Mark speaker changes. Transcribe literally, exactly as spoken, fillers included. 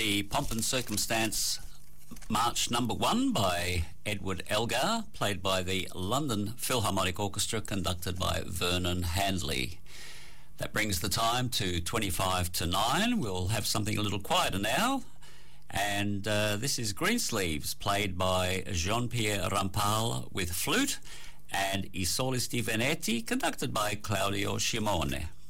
Speaker 1: the Pomp and Circumstance March Number One by Edward Elgar, played by the London Philharmonic Orchestra, conducted by Vernon Handley. That brings the time to twenty-five to nine. We'll have something a little quieter now. And uh, this is Greensleeves, played by Jean-Pierre Rampal with flute, and I Solisti Veneti, conducted by Claudio Scimone.